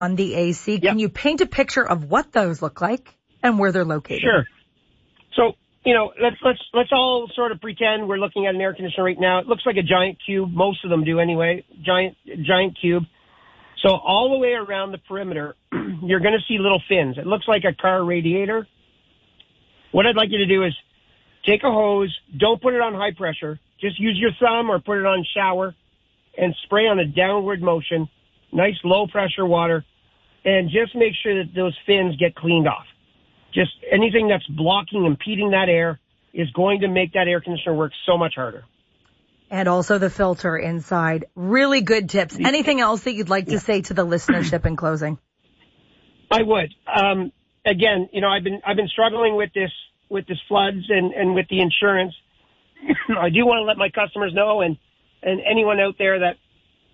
on the AC. Can you paint a picture of what those look like and where they're located? Sure. So, let's all sort of pretend we're looking at an air conditioner right now. It looks like a giant cube. Most of them do anyway. Giant cube. So all the way around the perimeter, you're going to see little fins. It looks like a car radiator. What I'd like you to do is take a hose. Don't put it on high pressure. Just use your thumb or put it on shower and spray on a downward motion. Nice low pressure water. And just make sure that those fins get cleaned off. Just anything that's blocking, impeding that air is going to make that air conditioner work so much harder. And also the filter inside. Really good tips. Anything else that you'd like to say to the listenership in closing? I would. Again, I've been struggling with this floods and with the insurance. I do want to let my customers know and anyone out there that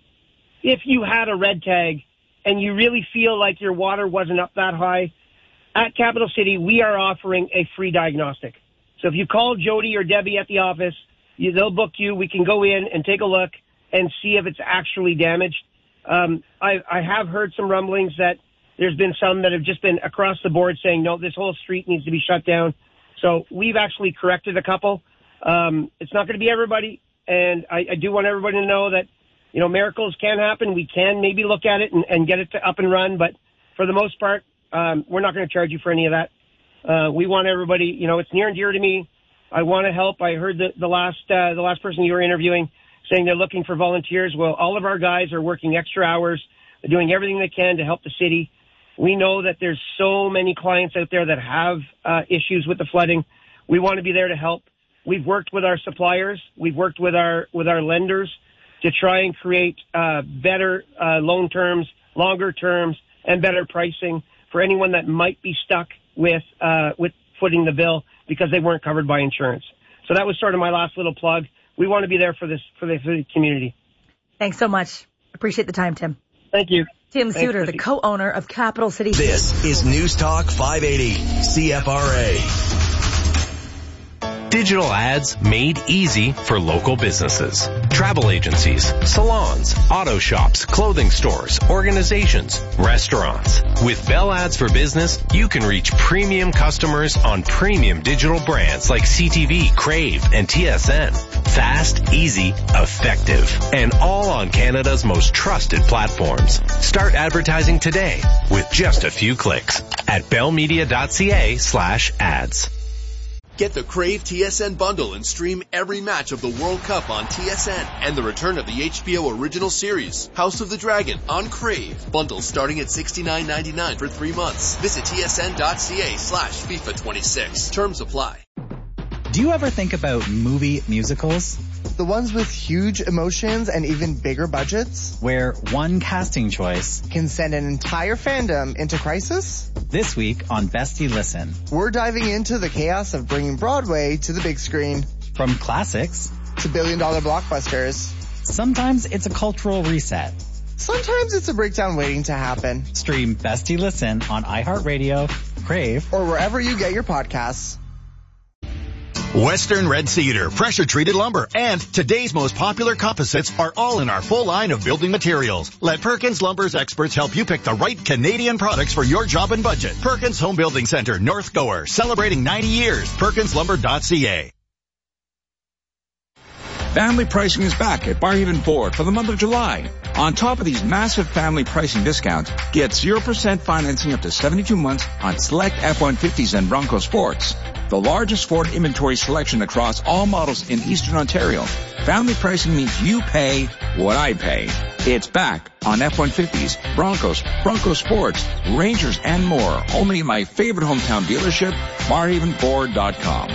if you had a red tag and you really feel like your water wasn't up that high, at Capital City, we are offering a free diagnostic. So if you call Jody or Debbie at the office, they'll book you. We can go in and take a look and see if it's actually damaged. I have heard some rumblings that there's been some that have just been across the board saying, no, this whole street needs to be shut down. So we've actually corrected a couple. It's not going to be everybody. And I do want everybody to know that, miracles can happen. We can maybe look at it and get it up and run. But for the most part, we're not going to charge you for any of that. We want everybody, it's near and dear to me. I want to help. I heard the last person you were interviewing saying they're looking for volunteers. Well, all of our guys are working extra hours. They're doing everything they can to help the city. We know that there's so many clients out there that have issues with the flooding. We want to be there to help. We've worked with our suppliers. We've worked with our lenders to try and create better loan terms, longer terms, and better pricing for anyone that might be stuck with footing the bill because they weren't covered by insurance. So that was sort of my last little plug. We want to be there for the community. Thanks so much. Appreciate the time, Tim. Thank you. Tim Suter, the co-owner of Capital City. This is News Talk 580 CFRA. Digital ads made easy for local businesses. Travel agencies, salons, auto shops, clothing stores, organizations, restaurants. With Bell Ads for Business, you can reach premium customers on premium digital brands like CTV, Crave, and TSN. Fast, easy, effective, and all on Canada's most trusted platforms. Start advertising today with just a few clicks at bellmedia.ca/ads. Get the Crave TSN bundle and stream every match of the World Cup on TSN and the return of the HBO original series, House of the Dragon, on Crave. Bundles starting at $69.99 for 3 months. Visit tsn.ca/FIFA26. Terms apply. Do you ever think about movie musicals? The ones with huge emotions and even bigger budgets? Where one casting choice can send an entire fandom into crisis? This week on Bestie Listen, we're diving into the chaos of bringing Broadway to the big screen. From classics to billion-dollar blockbusters. Sometimes it's a cultural reset. Sometimes it's a breakdown waiting to happen. Stream Bestie Listen on iHeartRadio, Crave, or wherever you get your podcasts. Western Red Cedar, pressure-treated lumber, and today's most popular composites are all in our full line of building materials. Let Perkins Lumber's experts help you pick the right Canadian products for your job and budget. Perkins Home Building Center, North Gower, celebrating 90 years. PerkinsLumber.ca. Family pricing is back at Barhaven Ford for the month of July. On top of these massive family pricing discounts, get 0% financing up to 72 months on select F-150s and Bronco Sports. The largest Ford inventory selection across all models in Eastern Ontario. Family pricing means you pay what I pay. It's back on F-150s, Broncos, Bronco Sports, Rangers, and more. Only in my favorite hometown dealership, BarhavenFord.com.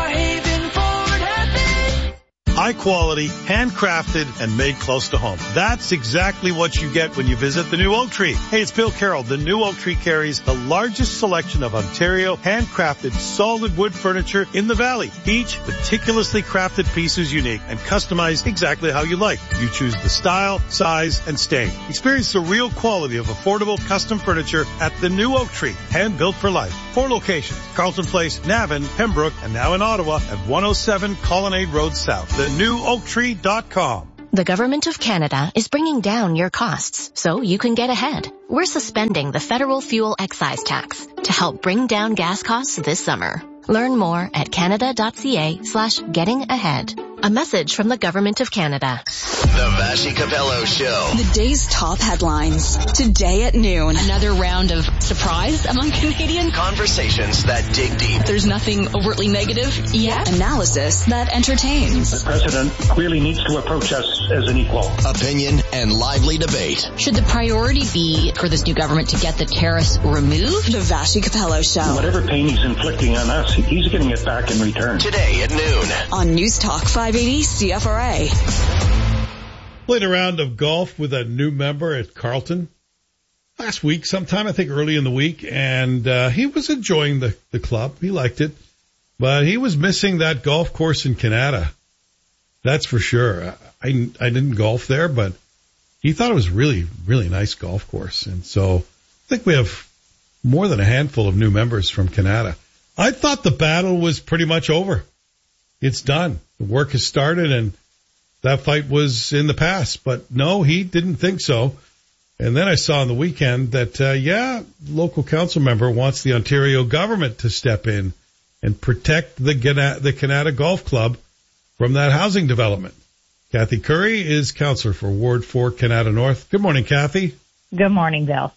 High quality, handcrafted, and made close to home. That's exactly what you get when you visit the New Oak Tree. Hey, it's Bill Carroll. The New Oak Tree carries the largest selection of Ontario handcrafted solid wood furniture in the valley. Each meticulously crafted piece is unique and customized exactly how you like. You choose the style, size, and stain. Experience the real quality of affordable custom furniture at the New Oak Tree, hand built for life. 4 locations: Carlton Place, Navan, Pembroke, and now in Ottawa at 107 Colonnade Road South. TheNewOakTree.com. The Government of Canada is bringing down your costs so you can get ahead. We're suspending the federal fuel excise tax to help bring down gas costs this summer. Learn more at canada.ca/getting-ahead. A message from the Government of Canada. The Vassy Capello Show. The day's top headlines. Today at noon. Another round of surprise among Canadians. Conversations that dig deep. There's nothing overtly negative yet. Analysis that entertains. The president clearly needs to approach us as an equal. Opinion and lively debate. Should the priority be for this new government to get the tariffs removed? The Vassy Capello Show. Whatever pain he's inflicting on us, he's getting it back in return. Today at noon. On News Talk 580 CFRA. Played a round of golf with a new member at Carlton last week sometime, I think early in the week, and he was enjoying the club. He liked it, but he was missing that golf course in Canada. That's for sure. I didn't golf there, but he thought it was really, really nice golf course. And so I think we have more than a handful of new members from Canada. I thought the battle was pretty much over. It's done. The work has started, and that fight was in the past. But no, he didn't think so. And then I saw on the weekend that, local council member wants the Ontario government to step in and protect the Canada Golf Club from that housing development. Kathy Curry is councillor for Ward 4, Canada North. Good morning, Kathy. Good morning, Bill.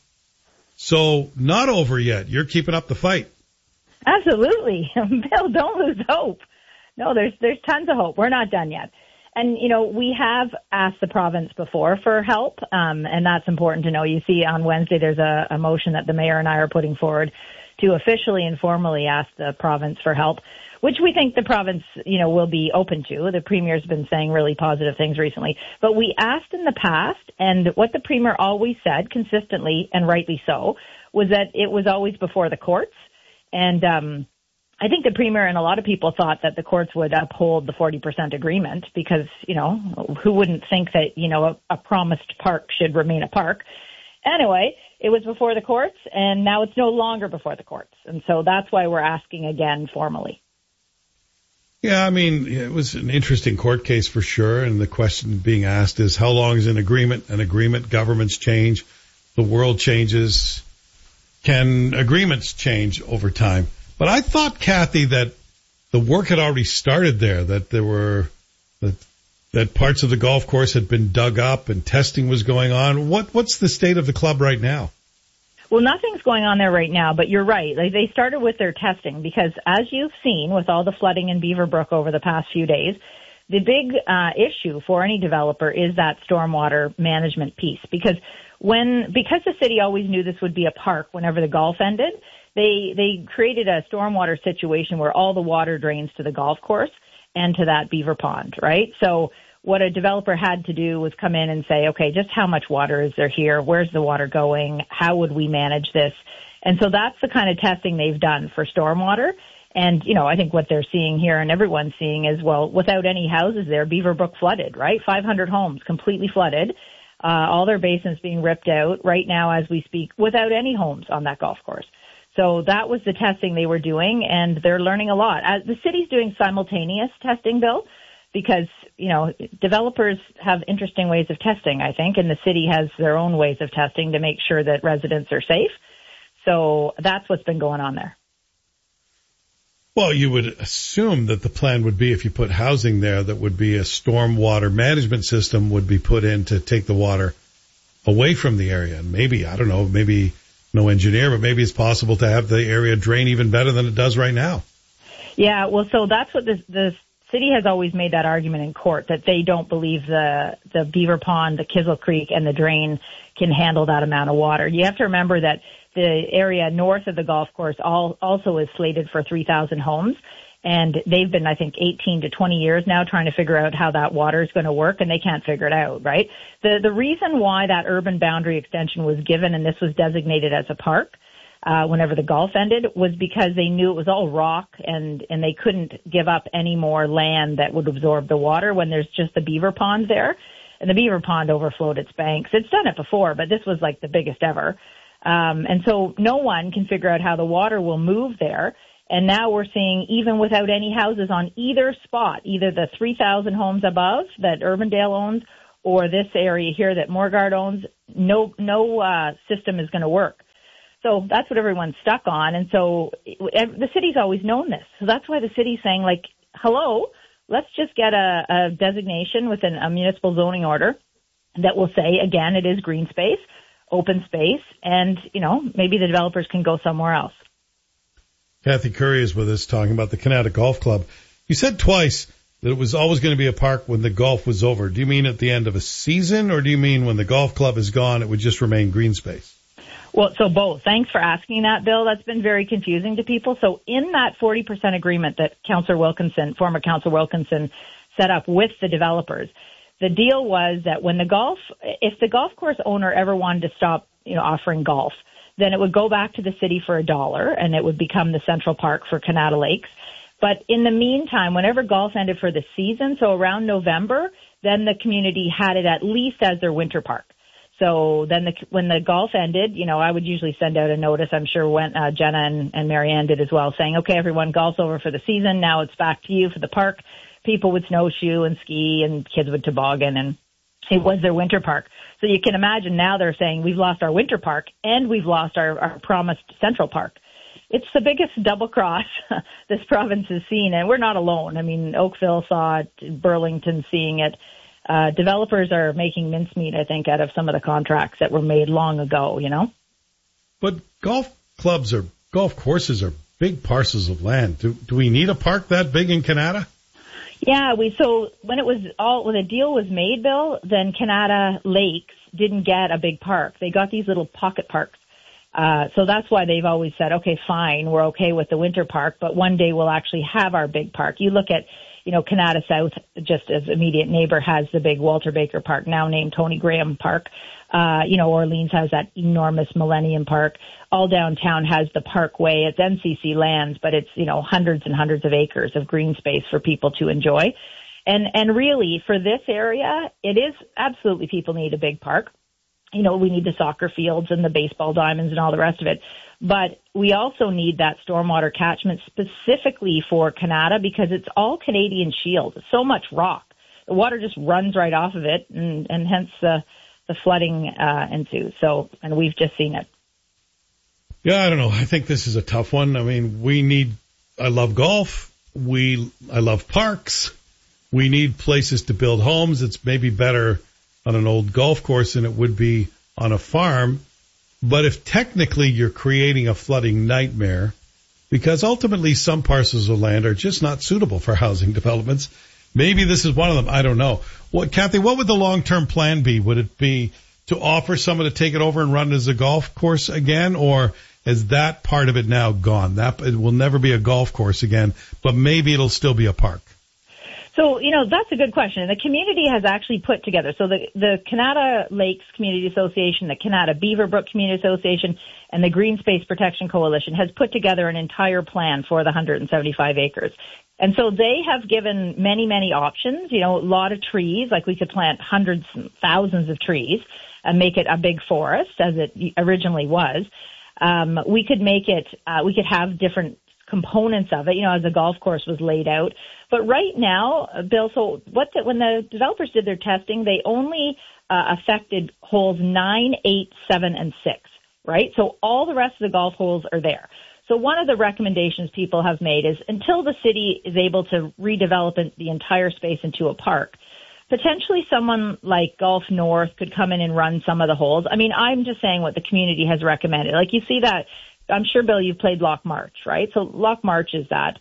So, not over yet. You're keeping up the fight. Absolutely. Bill, don't lose hope. No, there's tons of hope. We're not done yet. And, we have asked the province before for help, and that's important to know. You see, on Wednesday, there's a motion that the mayor and I are putting forward to officially and formally ask the province for help, which we think the province, will be open to. The premier's been saying really positive things recently. But we asked in the past, and what the premier always said consistently, and rightly so, was that it was always before the courts. And I think the premier and a lot of people thought that the courts would uphold the 40% agreement because, who wouldn't think that, a promised park should remain a park. Anyway, it was before the courts, and now it's no longer before the courts. And so that's why we're asking again formally. Yeah, it was an interesting court case for sure, and the question being asked is how long is an agreement? An agreement, governments change, the world changes. Can agreements change over time? But I thought, Kathy, that the work had already started there, that there were that parts of the golf course had been dug up and testing was going on. What's the state of the club right now? Well, nothing's going on there right now, but you're right. They started with their testing because, as you've seen with all the flooding in Beaverbrook over the past few days, the big issue for any developer is that stormwater management piece. Because the city always knew this would be a park whenever the golf ended, they created a stormwater situation where all the water drains to the golf course and to that beaver pond, right? So what a developer had to do was come in and say, okay, just how much water is there here? Where's the water going? How would we manage this? And so that's the kind of testing they've done for stormwater. And, I think what they're seeing here and everyone's seeing is, well, without any houses there, Beaverbrook flooded, right? 500 homes completely flooded, all their basins being ripped out right now as we speak without any homes on that golf course. So that was the testing they were doing, and they're learning a lot. The city's doing simultaneous testing, Bill, because, developers have interesting ways of testing, I think, and the city has their own ways of testing to make sure that residents are safe. So that's what's been going on there. Well, you would assume that the plan would be if you put housing there, that would be a stormwater management system would be put in to take the water away from the area. And maybe, I don't know, maybe no engineer, but maybe it's possible to have the area drain even better than it does right now. Yeah, well, so that's what the city has always made that argument in court, that they don't believe the Beaver Pond, the Kizil Creek, and the drain can handle that amount of water. You have to remember that the area north of the golf course also is slated for 3,000 homes. And they've been, I think, 18 to 20 years now trying to figure out how that water is going to work, and they can't figure it out, right? The reason why that urban boundary extension was given, and this was designated as a park, whenever the golf ended, was because they knew it was all rock, and they couldn't give up any more land that would absorb the water when there's just the beaver pond there. And the beaver pond overflowed its banks. It's done it before, but this was like the biggest ever. And so no one can figure out how the water will move there. And now we're seeing, even without any houses on either spot, either the 3,000 homes above that Urbandale owns or this area here that Morguard owns, no system is going to work. So that's what everyone's stuck on. And so the city's always known this. So that's why the city's saying, like, hello, let's just get a designation within a municipal zoning order that will say, again, it is green space, open space, and, maybe the developers can go somewhere else. Kathy Curry is with us talking about the Canada Golf Club. You said twice that it was always going to be a park when the golf was over. Do you mean at the end of a season, or do you mean when the golf club is gone, it would just remain green space? Well, so both. Thanks for asking that, Bill. That's been very confusing to people. So in that 40% agreement that former Councillor Wilkinson set up with the developers, the deal was that if the golf course owner ever wanted to stop, offering golf, then it would go back to the city for $1 and it would become the Central Park for Canada Lakes. But in the meantime, whenever golf ended for the season, so around November, then the community had it at least as their winter park. So then when the golf ended, I would usually send out a notice. I'm sure when Jenna and Marianne did as well, saying, okay, everyone, golf's over for the season. Now it's back to you for the park. People would snowshoe and ski and kids would toboggan, and it was their winter park. So you can imagine now they're saying we've lost our winter park and we've lost our promised Central Park. It's the biggest double cross this province has seen, and we're not alone. I mean, Oakville saw it, Burlington seeing it. Developers are making mincemeat, I think, out of some of the contracts that were made long ago, But golf courses are big parcels of land. Do we need a park that big in Canada? Yeah, so when the deal was made, Bill, then Canada Lakes didn't get a big park. They got these little pocket parks. So that's why they've always said, okay, fine, we're okay with the winter park, but one day we'll actually have our big park. You look at, Canada South, just as immediate neighbor, has the big Walter Baker Park, now named Tony Graham Park. Orleans has that enormous Millennium Park. All downtown has the Parkway. It's NCC lands, but it's, hundreds and hundreds of acres of green space for people to enjoy. And really, for this area, it is absolutely people need a big park. We need the soccer fields and the baseball diamonds and all the rest of it. But we also need that stormwater catchment specifically for Canada because it's all Canadian Shield. It's so much rock. The water just runs right off of it, and hence the flooding ensues. So, and we've just seen it. Yeah, I don't know. I think this is a tough one. I mean, I love golf. I love parks. We need places to build homes. It's maybe better on an old golf course than it would be on a farm. But if technically you're creating a flooding nightmare, because ultimately some parcels of land are just not suitable for housing developments, maybe this is one of them. I don't know. Kathy, what would the long-term plan be? Would it be to offer someone to take it over and run it as a golf course again, or is that part of it now gone? It will never be a golf course again, but maybe it'll still be a park. So, that's a good question. The community has actually put together, so the Canada Lakes Community Association, the Canada Beaverbrook Community Association, and the Green Space Protection Coalition has put together an entire plan for the 175 acres. And so they have given many, many options, a lot of trees, like we could plant hundreds, thousands of trees and make it a big forest as it originally was. We could make it, we could have different components of it, as the golf course was laid out. But right now, Bill, so when the developers did their testing, they only affected holes 9, 8, 7, and 6, right? So all the rest of the golf holes are there. So one of the recommendations people have made is until the city is able to redevelop the entire space into a park, potentially someone like Golf North could come in and run some of the holes. I mean, I'm just saying what the community has recommended. Like you see that, I'm sure, Bill, you've played Loch March, right? So Loch March is that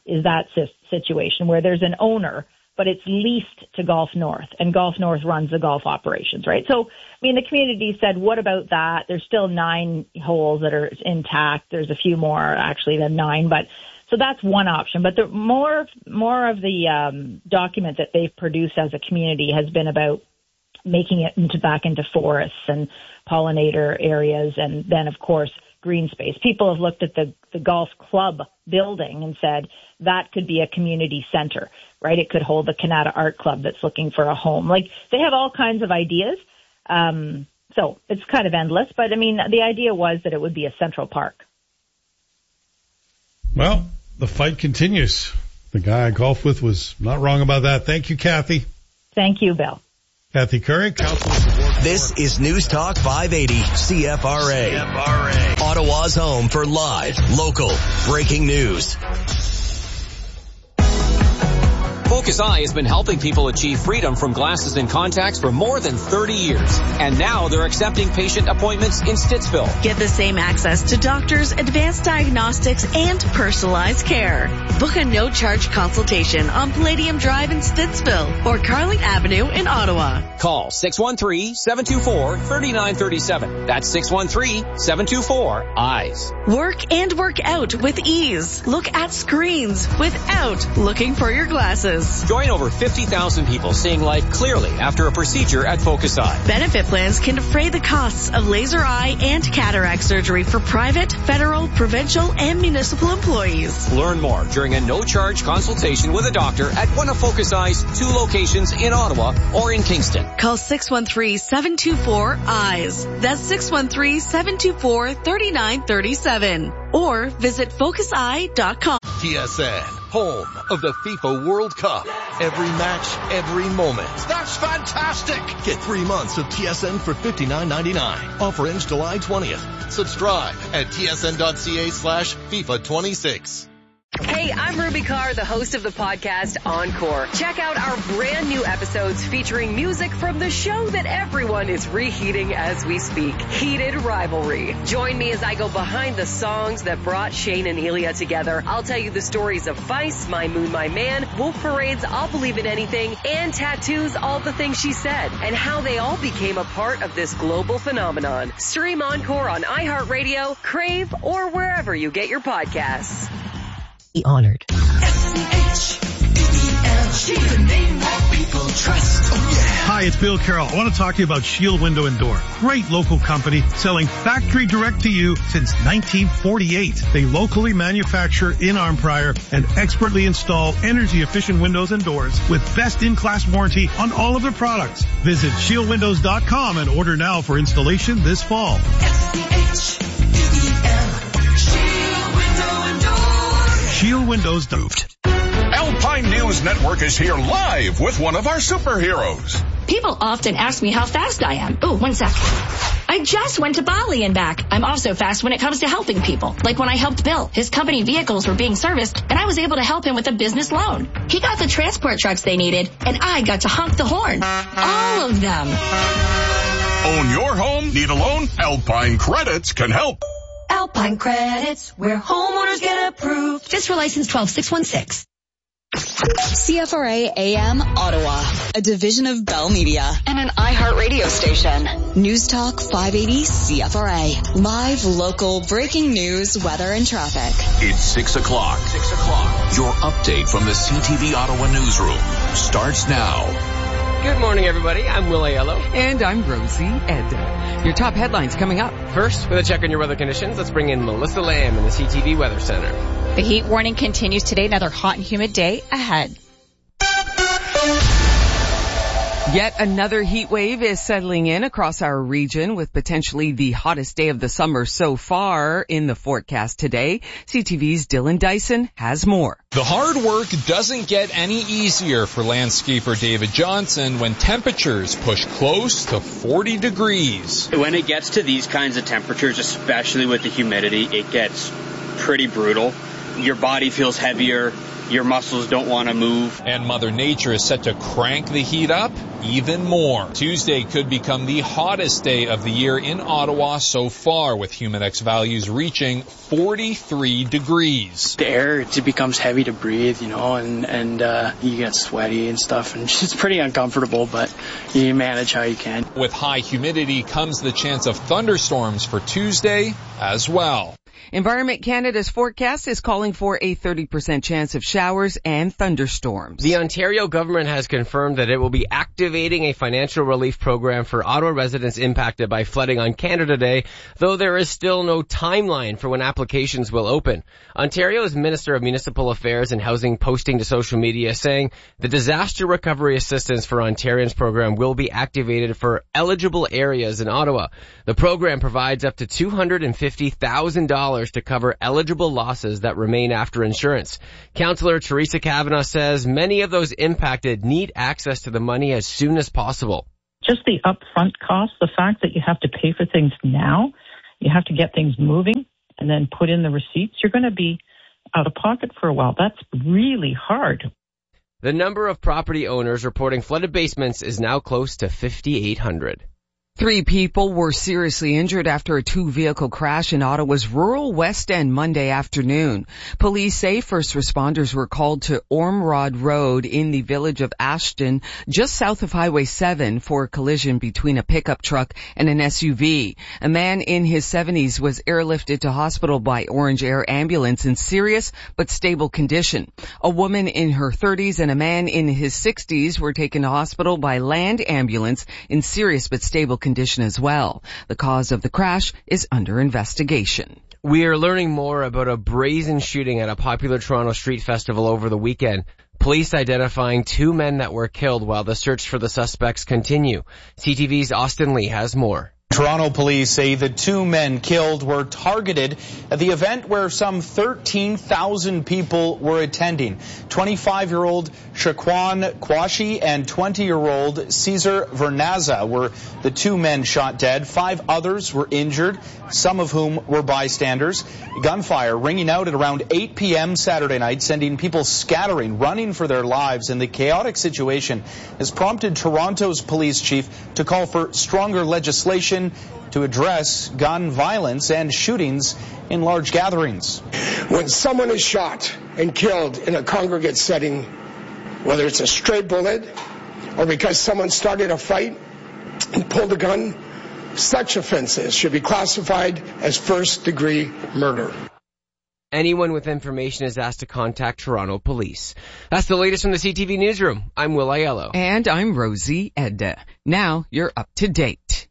situation where there's an owner, but it's leased to Golf North, and Golf North runs the golf operations, right? So, the community said, what about that? There's still 9 holes that are intact. There's a few more, actually, than 9, but so that's one option. But the more of the document that they've produced as a community has been about making it back into forests and pollinator areas, and then, of course, green space. People have looked at the golf club building and said that could be a community center, right? It could hold the Canada Art Club that's looking for a home. Like, they have all kinds of ideas. So it's kind of endless, but the idea was that it would be a central park. Well, the fight continues. The guy I golf with was not wrong about that. Thank you, Kathy. Thank you, Bill. At the current Council of the Ward. This is News Talk 580 CFRA. Ottawa's home for live, local, breaking news. Focus Eye has been helping people achieve freedom from glasses and contacts for more than 30 years. And now they're accepting patient appointments in Stittsville. Get the same access to doctors, advanced diagnostics, and personalized care. Book a no-charge consultation on Palladium Drive in Stittsville or Carling Avenue in Ottawa. Call 613-724-3937. That's 613-724-EYES. Work and work out with ease. Look at screens without looking for your glasses. Join over 50,000 people seeing life clearly after a procedure at Focus Eye. Benefit plans can defray the costs of laser eye and cataract surgery for private, federal, provincial, and municipal employees. Learn more during a no-charge consultation with a doctor at one of Focus Eye's 2 locations in Ottawa or in Kingston. Call 613-724-EYES. That's 613-724-3937. Or visit FocusEye.com. TSN, home of the FIFA World Cup. Every match, every moment. That's fantastic! Get 3 months of TSN for $59.99. Offer ends July 20th. Subscribe at tsn.ca/FIFA26. Hey, I'm Ruby Carr, the host of the podcast Encore. Check out our brand new episodes featuring music from the show that everyone is reheating as we speak, Heated Rivalry. Join me as I go behind the songs that brought Shane and Ilya together. I'll tell you the stories of Feist, My Moon, My Man, Wolf Parade's I'll Believe in Anything, and Tattoo's All the Things She Said, and how they all became a part of this global phenomenon. Stream Encore on iHeartRadio, Crave, or wherever you get your podcasts. Honored. Hi, it's Bill Carroll. I want to talk to you about Shield Window and Door. Great local company selling factory direct to you since 1948. They locally manufacture in Arnprior and expertly install energy efficient windows and doors with best in class warranty on all of their products. Visit shieldwindows.com and order now for installation this fall. Shield Windows Moved. Alpine News Network is here live with one of our superheroes. People often ask me how fast I am. Ooh, 1 sec. I just went to Bali and back. I'm also fast when it comes to helping people. Like when I helped Bill. His company vehicles were being serviced, and I was able to help him with a business loan. He got the transport trucks they needed, and I got to honk the horn. All of them. Own your home? Need a loan? Alpine Credits can help. Alpine Credits, where homeowners get approved. Just for license 12616. CFRA AM Ottawa, a division of Bell Media and an iHeartRadio station. News Talk 580 CFRA. Live, local, breaking news, weather, and traffic. It's 6 o'clock. Your update from the CTV Ottawa newsroom starts now. Good morning, everybody. I'm Will Aiello. And I'm Rosie Edda. Your top headlines coming up. First, with a check on your weather conditions, let's bring in Melissa Lamb in the CTV Weather Center. The heat warning continues today. Another hot and humid day ahead. Yet another heat wave is settling in across our region with potentially the hottest day of the summer so far in the forecast today. CTV's Dylan Dyson has more. The hard work doesn't get any easier for landscaper David Johnson when temperatures push close to 40 degrees. When it gets to these kinds of temperatures, especially with the humidity, it gets pretty brutal. Your body feels heavier. Your muscles don't want to move. And Mother Nature is set to crank the heat up even more. Tuesday could become the hottest day of the year in Ottawa so far, with Humidex values reaching 43 degrees. The air, it becomes heavy to breathe, and you get sweaty and stuff, and it's pretty uncomfortable, but you manage how you can. With high humidity comes the chance of thunderstorms for Tuesday as well. Environment Canada's forecast is calling for a 30% chance of showers and thunderstorms. The Ontario government has confirmed that it will be activating a financial relief program for Ottawa residents impacted by flooding on Canada Day, though there is still no timeline for when applications will open. Ontario's Minister of Municipal Affairs and Housing posting to social media saying the Disaster Recovery Assistance for Ontarians program will be activated for eligible areas in Ottawa. The program provides up to $250,000 to cover eligible losses that remain after insurance. Councillor Teresa Kavanagh says many of those impacted need access to the money as soon as possible. just the upfront cost, the fact that you have to pay for things now, you have to get things moving and then put in the receipts, you're going to be out of pocket for a while. That's really hard. The number of property owners reporting flooded basements is now close to 5,800. 3 people were seriously injured after a 2-vehicle crash in Ottawa's rural West End Monday afternoon. Police say first responders were called to Ormrod Road in the village of Ashton, just south of Highway 7, for a collision between a pickup truck and an SUV. A man in his 70s was airlifted to hospital by Orange Air Ambulance in serious but stable condition. A woman in her 30s and a man in his 60s were taken to hospital by Land Ambulance in serious but stable condition as well. The cause of the crash is under investigation. We are learning more about a brazen shooting at a popular Toronto street festival over the weekend. Police identifying 2 men that were killed while the search for the suspects continue. CTV's Austin Lee has more. Toronto police say the 2 men killed were targeted at the event where some 13,000 people were attending. 25-year-old Shaquan Kwashi and 20-year-old Cesar Vernaza were the 2 men shot dead. 5 others were injured, some of whom were bystanders. Gunfire ringing out at around 8 p.m. Saturday night, sending people scattering, running for their lives, and the chaotic situation has prompted Toronto's police chief to call for stronger legislation to address gun violence and shootings in large gatherings. When someone is shot and killed in a congregate setting, whether it's a stray bullet or because someone started a fight and pulled a gun, such offenses should be classified as first-degree murder. Anyone with information is asked to contact Toronto Police. That's the latest from the CTV Newsroom. I'm Will Aiello. And I'm Rosie Edda. Now you're up to date.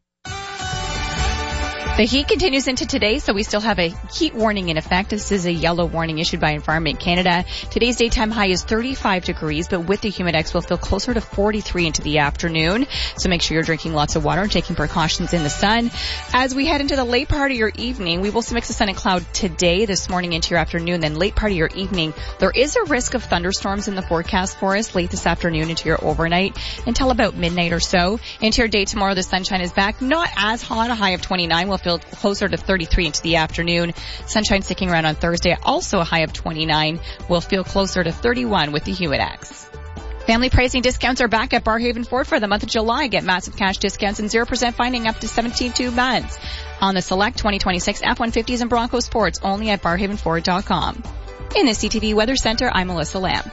The heat continues into today, so we still have a heat warning in effect. This is a yellow warning issued by Environment Canada. Today's daytime high is 35 degrees, but with the Humidex, we'll feel closer to 43 into the afternoon. So make sure you're drinking lots of water and taking precautions in the sun. As we head into the late part of your evening, we will see mix of sun and cloud today, this morning into your afternoon, then late part of your evening. There is a risk of thunderstorms in the forecast for us late this afternoon into your overnight until about midnight or so. Into your day tomorrow, the sunshine is back. Not as hot, a high of 29. We'll feel closer to 33 into the afternoon. Sunshine sticking around on Thursday, also a high of 29. We'll feel closer to 31 with the Humidex. Family pricing discounts are back at Barhaven Ford for the month of July. Get massive cash discounts and 0% financing up to 72 months on the select 2026 F-150s and Bronco Sports, only at barhavenford.com. In the CTV Weather Center, I'm Melissa Lamb.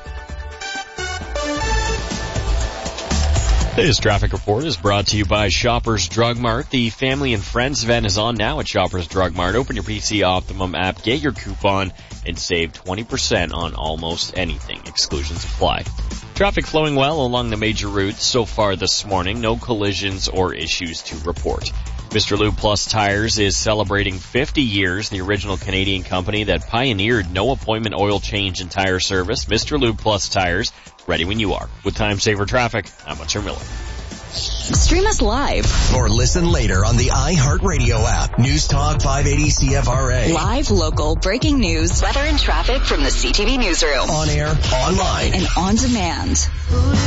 This traffic report is brought to you by Shoppers Drug Mart. The Family and Friends event is on now at Shoppers Drug Mart. Open your PC Optimum app, get your coupon, and save 20% on almost anything. Exclusions apply. Traffic flowing well along the major routes so far this morning. No collisions or issues to report. Mr. Lube Plus Tires is celebrating 50 years, the original Canadian company that pioneered no appointment oil change and tire service. Mr. Lube Plus Tires, ready when you are. With time saver traffic, I'm Hunter Miller. Stream us live or listen later on the iHeartRadio app. News Talk 580 CFRA. Live, local, breaking news, weather and traffic from the CTV Newsroom. On air, online, and on demand.